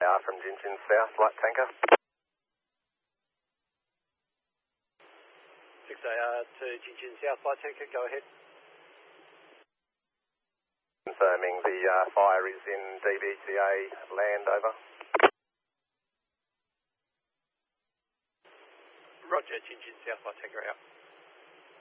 From Gin South, light tanker. 6AR to Gin South, light tanker, go ahead. Confirming the fire is in DBTA land, over. Roger, Gin South, light tanker out.